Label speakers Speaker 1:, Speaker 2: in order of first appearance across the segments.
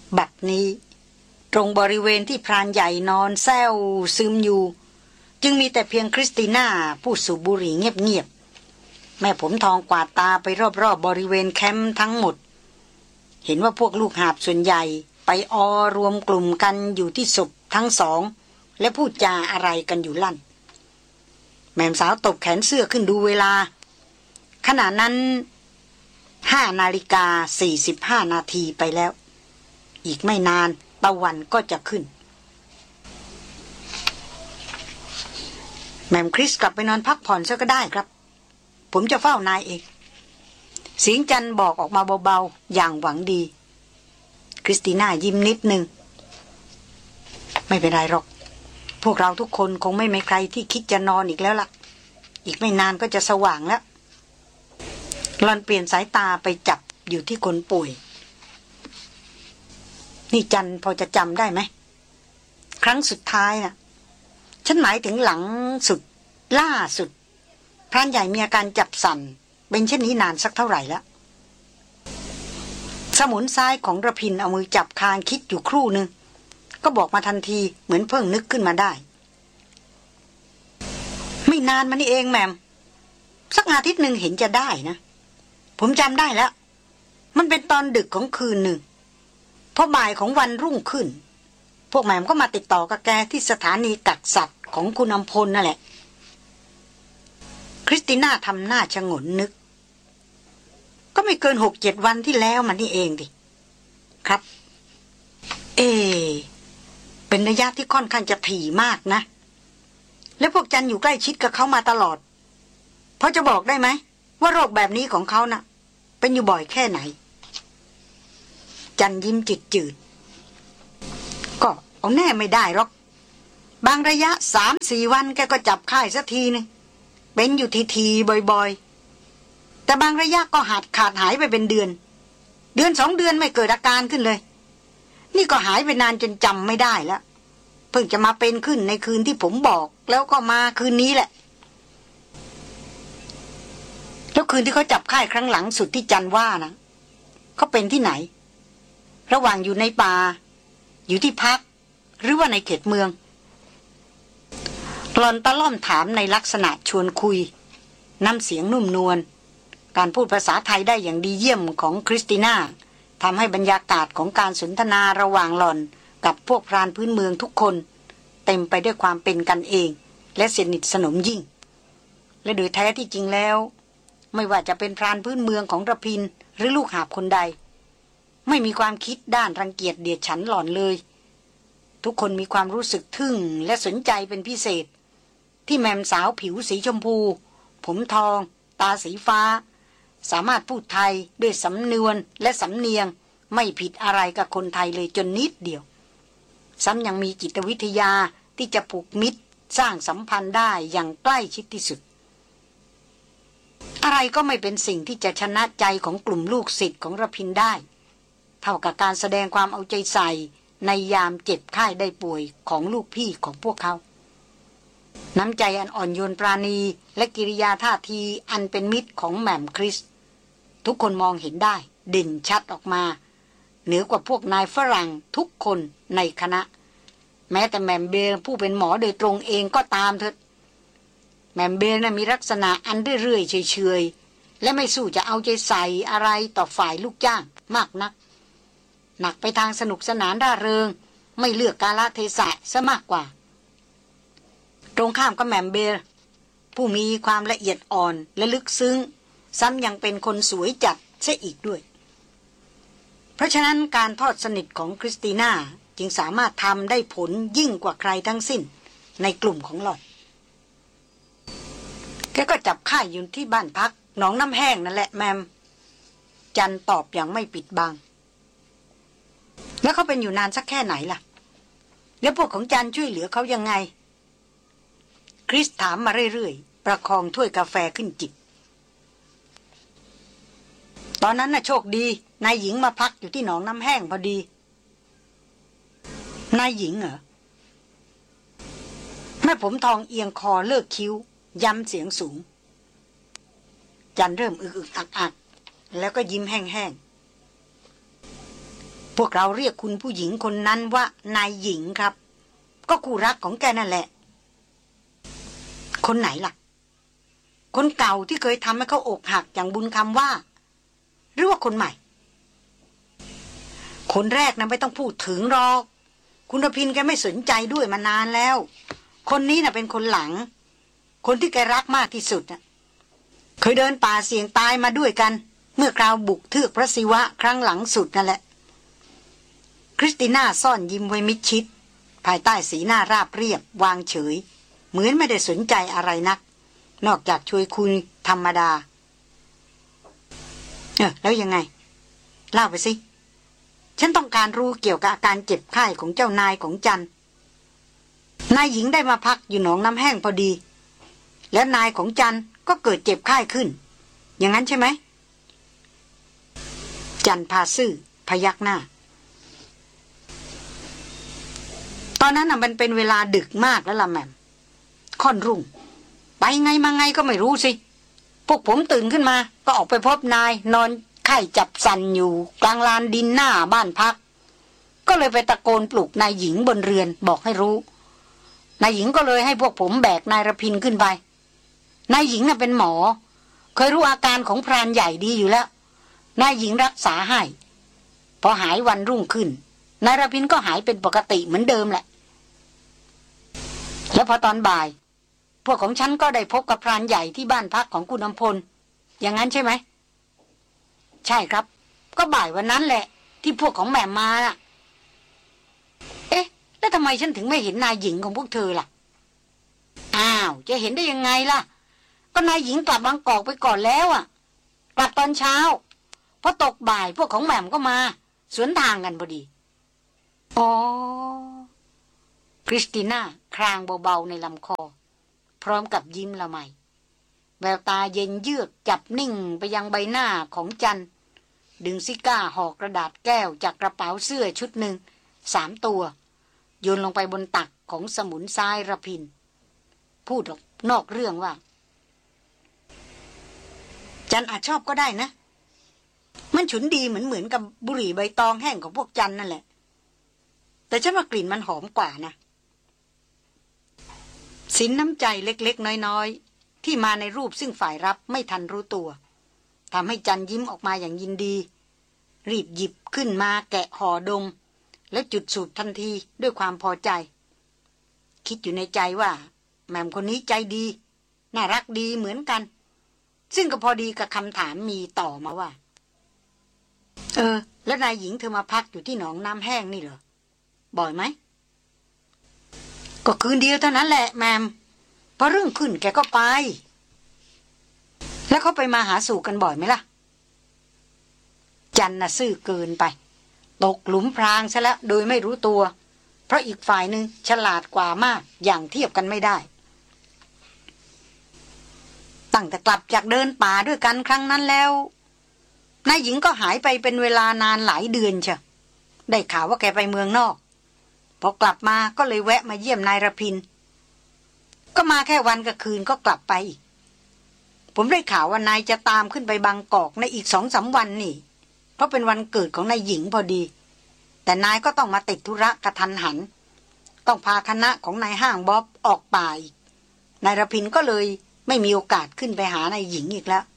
Speaker 1: บัดนี้ตรงบริเวณที่พรานใหญ่นอนแซวซึมอยู่จึงมีแต่เพียงคริสติน่าผู้สูบบุหรี่เงียบๆแม่ผมทองกวาดตาไปรอบๆ บริเวณแคมป์ทั้งหมดเห็นว่าพวกลูกหาบส่วนใหญ่ไปรวมกลุ่มกันอยู่ที่ศพทั้งสองและพูดจาอะไรกันอยู่ลั่นแม่สาวตบแขนเสื้อขึ้นดูเวลาขณะนั้น5:45 นาทีไปแล้วอีกไม่นานตะวันก็จะขึ้นแม่คริสกลับไปนอนพักผ่อนซะก็ได้ครับผมจะเฝ้านายเองเสียงจันบอกออกมาเบาๆอย่างหวังดีคริสติน่ายิ้มนิดนึงไม่เป็นไรหรอกพวกเราทุกคนคงไม่มีใครที่คิดจะนอนอีกแล้วล่ะอีกไม่นานก็จะสว่างแล้วหล่อนเปลี่ยนสายตาไปจับอยู่ที่คนป่วยนี่จันพอจะจำได้ไหมครั้งสุดท้ายน่ะฉันหมายถึงหลังสุดล่าสุดพรานใหญ่มีอาการจับสั่นเป็นเช่นนี้นานสักเท่าไหร่แล้วสมุนซ้ายของระพินเอามือจับคางคิดอยู่ครู่นึงก็บอกมาทันทีเหมือนเพิ่งนึกขึ้นมาได้ไม่นานมานี่เองแม่มสักอาทิตย์หนึ่งเห็นจะได้นะผมจำได้แล้วมันเป็นตอนดึกของคืนหนึ่งพอบ่ายของวันรุ่งขึ้นพวกแม่มก็มาติดต่อกับแกที่สถานีกักสัตว์ของคุณอำพลนั่นแหละคริสติน่าทำหน้าชงนนึกก็ไม่เกิน 6-7 วันที่แล้วมันนี่เองดิครับเป็นระยะที่ค่อนข้างจะถี่มากนะแล้วพวกจันอยู่ใกล้ชิดกับเขามาตลอดพอจะบอกได้ไหมว่าโรคแบบนี้ของเขาน่ะเป็นอยู่บ่อยแค่ไหนจันยิ้มจืดๆก็เอาแน่ไม่ได้หรอกบางระยะ 3-4 วันแกก็จับไข้สักทีนึงเป็นอยู่ทีๆบ่อยๆแต่บางระยะก็ขาดหายไปเป็นเดือน 2 เดือนไม่เกิดอาการขึ้นเลยนี่ก็หายไปนานจนจำไม่ได้แล้วเพิ่งจะมาเป็นขึ้นในคืนที่ผมบอกแล้วก็มาคืนนี้แหละแล้วคืนที่เขาจับไข้ครั้งหลังสุดที่จันว่านะเขาเป็นที่ไหนระหว่างอยู่ในป่าอยู่ที่พักหรือว่าในเขตเมืองหล่อนตะล่อมถามในลักษณะชวนคุยน้ำเสียงนุ่มนวลการพูดภาษาไทยได้อย่างดีเยี่ยมของคริสติน่าทำให้บรรยากาศของการสนทนาระหว่างหล่อนกับพวกพรานพื้นเมืองทุกคนเต็มไปด้วยความเป็นกันเองและสนิทสนมยิ่งและโดยแท้ที่จริงแล้วไม่ว่าจะเป็นพรานพื้นเมืองของระพินหรือลูกหาบคนใดไม่มีความคิดด้านรังเกียจเดียดฉันหล่อนเลยทุกคนมีความรู้สึกทึ่งและสนใจเป็นพิเศษที่แม่มสาวผิวสีชมพูผมทองตาสีฟ้าสามารถพูดไทยด้วยสำนวนและสำเนียงไม่ผิดอะไรกับคนไทยเลยจนนิดเดียวซ้ำยังมีจิตวิทยาที่จะผูกมิตรสร้างสัมพันธ์ได้อย่างใกล้ชิดที่สุดอะไรก็ไม่เป็นสิ่งที่จะชนะใจของกลุ่มลูกศิษย์ของระพินได้เท่ากับการแสดงความเอาใจใส่ในยามเจ็บไข้ได้ป่วยของลูกพี่ของพวกเขาน้ำใจอันอ่อนโยนปราณีและกิริยาท่าทีอันเป็นมิตรของแหม่มคริสทุกคนมองเห็นได้เด่นชัดออกมาเหนือกว่าพวกนายฝรั่งทุกคนในคณะแม้แต่แหม่มเบลผู้เป็นหมอโดยตรงเองก็ตามเถิดแหม่มเบลน่ะมีลักษณะอันเรื่อยๆเฉยๆและไม่สู้จะเอาใจใส่อะไรต่อฝ่ายลูกจ้างมากนักหนักไปทางสนุกสนานร่าเริงไม่เลือกกาลเทศะซะมากกว่าตรงข้ามกับแหม่มเบลผู้มีความละเอียดอ่อนและลึกซึ้งซ้ำยังเป็นคนสวยจัดซะอีกด้วยเพราะฉะนั้นการทอดสนิทของคริสติน่าจึงสามารถทำได้ผลยิ่งกว่าใครทั้งสิ้นในกลุ่มของหล่อนแกก็จับค่ายอยู่ที่บ้านพักหนองน้ำแห้งนั่นแหละแมมจันตอบอย่างไม่ปิดบังแล้วเขาเป็นอยู่นานสักแค่ไหนล่ะแล้วพวกของจันช่วยเหลือเขายังไงคริสถามมาเรื่อยๆประคองถ้วยกาแฟขึ้นจิบตอนนั้นน่ะโชคดีนายหญิงมาพักอยู่ที่หนองน้ำแห้งพอดีนายหญิงเหรอแม่ผมทองเอียงคอเลิกคิ้วย้ำเสียงสูงจันเริ่มอึกๆอักๆแล้วก็ยิ้มแห้งๆพวกเราเรียกคุณผู้หญิงคนนั้นว่านายหญิงครับก็คู่รักของแกนั่นแหละคนไหนล่ะคนเก่าที่เคยทำให้เขาอกหักอย่างบุญคำว่าหรือว่าคนใหม่คนแรกนะไม่ต้องพูดถึงหรอกคุณพินแกไม่สนใจด้วยมานานแล้วคนนี้น่ะเป็นคนหลังคนที่แกรักมากที่สุดน่ะเคยเดินป่าเสี่ยงตายมาด้วยกันเมื่อคราวบุกเทือกพระศิวะครั้งหลังสุดนั่นแหละคริสติน่าซ่อนยิ้มไว้มิดชิดภายใต้สีหน้าราบเรียบวางเฉยเหมือนไม่ได้สนใจอะไรนักนอกจากช่วยคุยธรรมดาแล้วยังไงเล่าไปสิฉันต้องการรู้เกี่ยวกับอาการเจ็บไข้ของเจ้านายของจันนายหญิงได้มาพักอยู่หนองน้ำแห้งพอดีแล้วนายของจันก็เกิดเจ็บไข้ขึ้นอย่างนั้นใช่ไหมจันพาซื่อพยักหน้าตอนนั้นน่ะมันเป็นเวลาดึกมากแล้วล่ะแม่มค่อนรุ่งไปไงมาไงก็ไม่รู้สิพวกผมตื่นขึ้นมาก็ออกไปพบนายนอนไข้จับสันอยู่กลางลานดินหน้าบ้านพักก็เลยไปตะโกนปลุกนายหญิงบนเรือนบอกให้รู้นายหญิงก็เลยให้พวกผมแบกนายระพินขึ้นไปนายหญิงน่ะเป็นหมอเคยรู้อาการของพรานใหญ่ดีอยู่แล้วนายหญิงรักษาให้พอหายวันรุ่งขึ้นนายระพินก็หายเป็นปกติเหมือนเดิมแหละแล้วพอตอนบ่ายพวกของฉันก็ได้พบกับพรานใหญ่ที่บ้านพักของคุณอำพลอย่างนั้นใช่ไหมใช่ครับก็บ่ายวันนั้นแหละที่พวกของแม่มาน่ะเอ๊ะแล้วทำไมฉันถึงไม่เห็นนายหญิงของพวกเธอล่ะอ้าวจะเห็นได้ยังไงล่ะก็นายหญิงกลับบางกอกไปก่อนแล้วอ่ะกลับตอนเช้าพอตกบ่ายพวกของแม่มก็มาสวนทางกันพอดีอ๋อคริสติน่าครางเบาๆในลำคอพร้อมกับยิ้มละไมแววตาเย็นเยือกจับนิ่งไปยังใบหน้าของจันดึงซิก้าห่อกระดาษแก้วจากกระเป๋าเสื้อชุดหนึ่ง3 ตัวโยนลงไปบนตักของสมุนทรายระพินพูดออกนอกเรื่องว่าจันอาจชอบก็ได้นะมันฉุนดีเหมือนกับบุหรี่ใบตองแห้งของพวกจันนั่นแหละแต่ฉันว่ากลิ่นมันหอมกว่านะสินน้ำใจเล็กๆน้อยๆที่มาในรูปซึ่งฝ่ายรับไม่ทันรู้ตัวทำให้จันยิ้มออกมาอย่างยินดีรีบหยิบขึ้นมาแกะห่อดมแล้วจุดสูบทันทีด้วยความพอใจคิดอยู่ในใจว่าแม่มคนนี้ใจดีน่ารักดีเหมือนกันซึ่งก็พอดีกับคำถามมีต่อมาว่าแล้วนายหญิงเธอมาพักอยู่ที่หนองน้ำแห้งนี่เหรอบ่อยไหมก็คืนเดียวเท่านั้นแหละแมมพอเรื่องขึ้นแกก็ไปแล้วเขาไปมาหาสู่กันบ่อยไหมล่ะจันน่ะซื่อเกินไปตกหลุมพรางซะแล้วโดยไม่รู้ตัวเพราะอีกฝ่ายหนึ่งฉลาดกว่ามากอย่างเทียบกันไม่ได้ตั้งแต่กลับจากเดินป่าด้วยกันครั้งนั้นแล้วนายหญิงก็หายไปเป็นเวลานานหลายเดือนเชียวได้ข่าวว่าแกไปเมืองนอกพอกลับมาก็เลยแวะมาเยี่ยมนายระพินก็มาแค่วันกับคืนก็กลับไปอีกผมได้ข่าวว่านายจะตามขึ้นไปบางกอกในอีก2-3 วันนี่เพราะเป็นวันเกิดของนายหญิงพอดีแต่นายก็ต้องมาติดธุระกระทันหันต้องพาคณะของนายห้างบ๊อบออกป่าอีกนายระพินก็เลยไม่มีโอกาสขึ้นไปหานายหญิงอีกแล้ว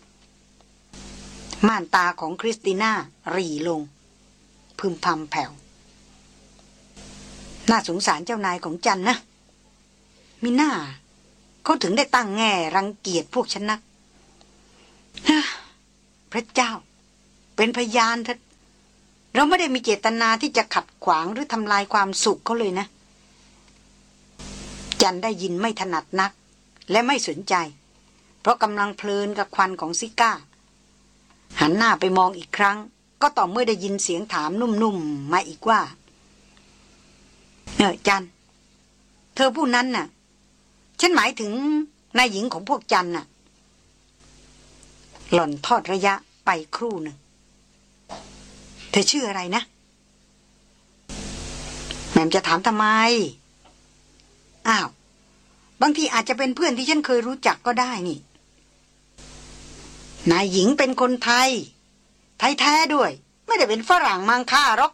Speaker 1: ม่านตาของคริสติน่าหรี่ลงพึมพำแผ่วน่าสงสารเจ้านายของจันนะมิน่าเขาถึงได้ตั้งแง่รังเกียจพวกฉันนักพระเจ้าเป็นพยานเถิดเราไม่ได้มีเจตนาที่จะขัดขวางหรือทำลายความสุขเขาเลยนะจันได้ยินไม่ถนัดนักและไม่สนใจเพราะกำลังเพลินกับควันของซิก้าหันหน้าไปมองอีกครั้งก็ต่อเมื่อได้ยินเสียงถามนุ่มๆมาอีกว่าจันเธอผู้นั้นน่ะฉันหมายถึงนายหญิงของพวกจันน่ะหล่อนทอดระยะไปครู่หนึ่งเธอชื่ออะไรนะแม่มจะถามทำไมอ้าวบางทีอาจจะเป็นเพื่อนที่ฉันเคยรู้จักก็ได้นี่นายหญิงเป็นคนไทยแท้ด้วยไม่ได้เป็นฝรั่งมังค่าหรอก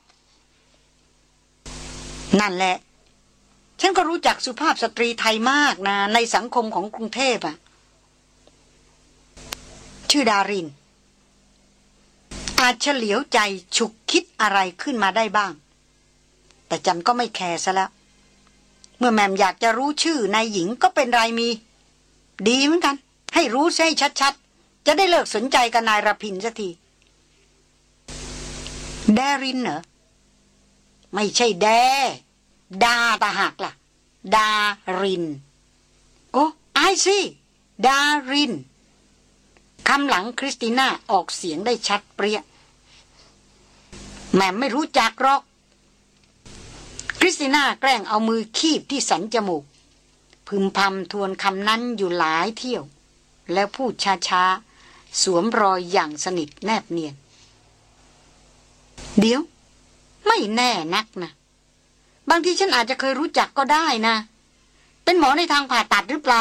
Speaker 1: นั่นแหละฉันก็รู้จักสุภาพสตรีไทยมากนะในสังคมของกรุงเทพอ่ะชื่อดารินอาจเฉลียวใจฉุกคิดอะไรขึ้นมาได้บ้างแต่จันก็ไม่แคร์ซะแล้วเมื่อแม่มอยากจะรู้ชื่อนายหญิงก็เป็นไรมีดีเหมือนกันให้รู้ซะให้ชัดๆจะได้เลิกสนใจกับนายรพินสักทีแดรินเหรอไม่ใช่แดดาตาหักล่ะดารินโอ้ไอซี่ดารินคำหลังคริสติน่าออกเสียงได้ชัดเปรี้ยแม่ไม่รู้จักหรอกคริสติน่าแกล้งเอามือคีบที่สันจมูกพึมพำทวนคำนั้นอยู่หลายเที่ยวแล้วพูดช้าๆสวมรอยอย่างสนิทแนบเนียนเดี๋ยวไม่แน่นักนะบางทีฉันอาจจะเคยรู้จักก็ได้นะเป็นหมอในทางผ่าตัดหรือเปล่า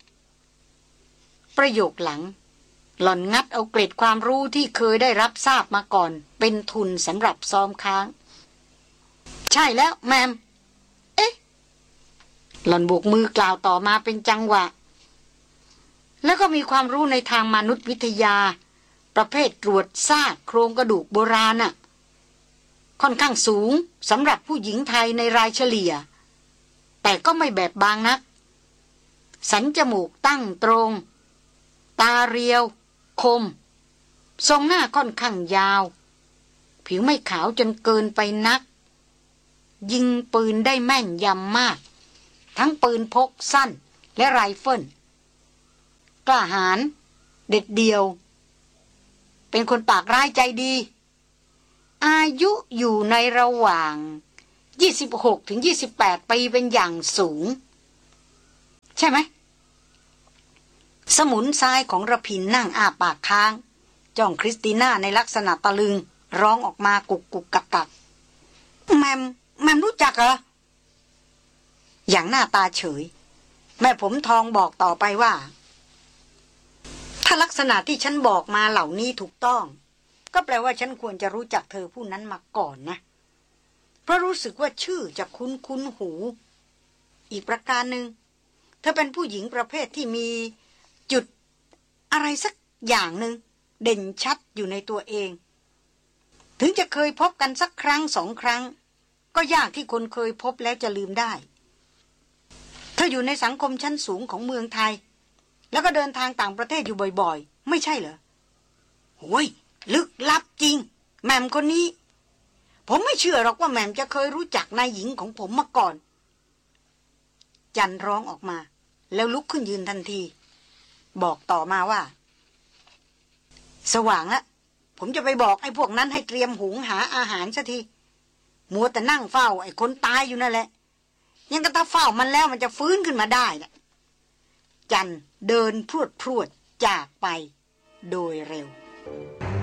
Speaker 1: ประโยคหลังหล่อนงัดเอาเกร็ดความรู้ที่เคยได้รับทราบมาก่อนเป็นทุนสำหรับซ้อมค้างใช่แล้วแมมเอ๊ะหล่อนโบกมือกล่าวต่อมาเป็นจังหวะแล้วก็มีความรู้ในทางมนุษยวิทยาประเภทตรวจซากโครงกระดูกโบราณน่ะค่อนข้างสูงสำหรับผู้หญิงไทยในรายเฉลี่ยแต่ก็ไม่แบบบางนักสันจมูกตั้งตรงตาเรียวคมทรงหน้าค่อนข้างยาวผิวไม่ขาวจนเกินไปนักยิงปืนได้แม่นยำมากทั้งปืนพกสั้นและไรเฟิลกล้าหาญเด็ดเดี่ยวเป็นคนปากร้ายใจดีอายุอยู่ในระหว่าง26 ถึง 28 ปีเป็นอย่างสูงใช่ไหมสมุนซ้ายของระพินนั่งอ้าปากค้างจ้องคริสติน่าในลักษณะตะลึงร้องออกมากุกกุกกักกักแมมรู้จักเหรออย่างหน้าตาเฉยแม่ผมทองบอกต่อไปว่าถ้าลักษณะที่ฉันบอกมาเหล่านี้ถูกต้องก็แปลว่าฉันควรจะรู้จักเธอผู้นั้นมาก่อนนะเพราะรู้สึกว่าชื่อจะคุ้นหูอีกประการหนึ่งเธอเป็นผู้หญิงประเภทที่มีจุดอะไรสักอย่างหนึ่งเด่นชัดอยู่ในตัวเองถึงจะเคยพบกันสักครั้งสองครั้งก็ยากที่คนเคยพบแล้วจะลืมได้เธออยู่ในสังคมชั้นสูงของเมืองไทยแล้วก็เดินทางต่างประเทศอยู่บ่อยๆไม่ใช่เหรอโอ้ยลึกลับจริงแม่มคนนี้ผมไม่เชื่อหรอกว่าแม่มจะเคยรู้จักนายหญิงของผมมาก่อนจันร้องออกมาแล้วลุกขึ้นยืนทันทีบอกต่อมาว่าสว่างแล้วผมจะไปบอกไอ้พวกนั้นให้เตรียมหุงหาอาหารซะทีมัวแต่นั่งเฝ้าไอ้คนตายอยู่นั่นแหละยังกระตาเฝ้ามันแล้วมันจะฟื้นขึ้นมาได้นะจันเดินพรวดจากไปโดยเร็ว